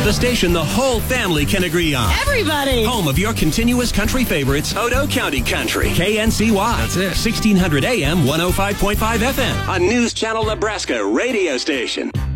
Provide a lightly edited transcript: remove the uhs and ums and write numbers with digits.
The station the whole family can agree on. Everybody! Home of your continuous country favorites, Odo County Country. KNCY. That's it. 1600 AM, 105.5 FM. A News Channel Nebraska radio station.